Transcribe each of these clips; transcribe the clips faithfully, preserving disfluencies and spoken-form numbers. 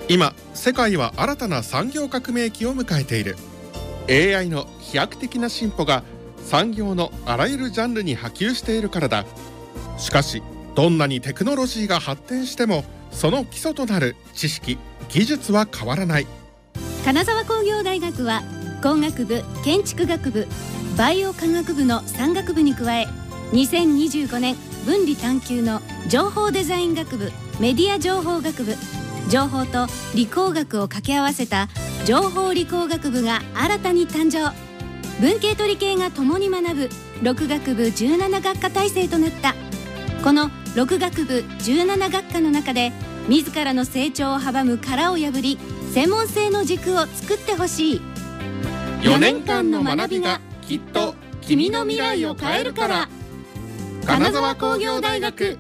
今世界は新たな産業革命期を迎えている。 エーアイ の飛躍的な進歩が産業のあらゆるジャンルに波及しているからだ。しかしどんなにテクノロジーが発展してもその基礎となる知識・技術は変わらない。 金沢工業大学は工学部、建築学部、バイオ科学部のさん学部に加え、にせんにじゅうごねん分離探究の情報デザイン学部、メディア情報学部、情報と理工学を掛け合わせた情報理工学部が新たに誕生。文系と理系が共に学ぶろく学部じゅうなな学科体制となった。このろく学部じゅうなな学科の中で自らの成長を阻む殻を破り、専門性の軸を作ってほしい。 よねんかんの学びがきっと君の未来を変えるから。金沢工業大学。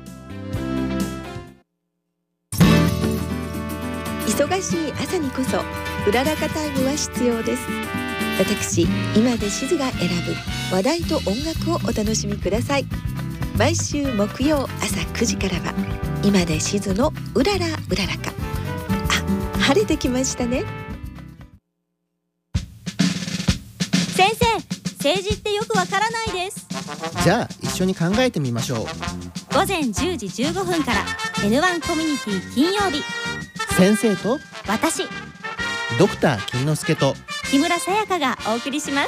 忙しい朝にこそうららかタイムは必要です。私今でしずが選ぶ話題と音楽をお楽しみください。毎週木曜朝くじからは今でしずのうららうららか。あ、晴れてきましたね。 先生、政治ってよくわからないです。 じゃあ一緒に考えてみましょう。 午前じゅうじじゅうごふんから エヌワン コミュニティ金曜日。 先生と私ドクター金之助と木村さやかがお送りします。